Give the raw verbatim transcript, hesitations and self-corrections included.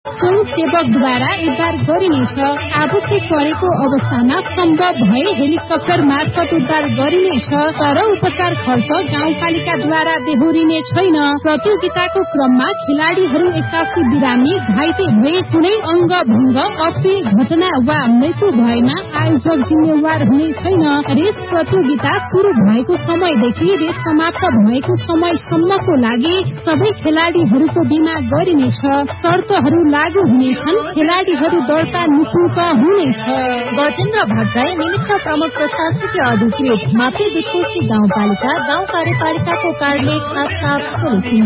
स्वयंसेवकद्वारा उद्धार गरिनेछ। आवश्यक परेको अवस्थामा सम्भव भए हेलिकप्टर मार्फत उद्धार गरिनेछ, तर उपचार खर्च गाउँपालिकाद्वारा बेहोरिने छैन। प्रतियोगिताको क्रममा खेलाड़ीहरू एक्कासी बिरामी घाइते भए कुनै अङ्ग भङ्ग अप्रिय घटना वा मृत्यु भएमा आयोजक जिम्मेवार हुने छैन। रेस प्रतियोगिता शुरू भएको समयदेखि रेस समाप्त भएको समयसम्मको लागि सबै खेलाड़ीहरूको बीमा गरिनेछ। शर्तहरू लागू हुनेछन्। खेलाड़ीहरू दर्ता निशुल्क हुनेछ। गजेन्द्र भट्टराई निमित्त प्रमुख प्रशासकीय अधिकृत, मापे दुधकोशी गाउँपालिका गाउँ कार्यपालिकाको कार्यालय खास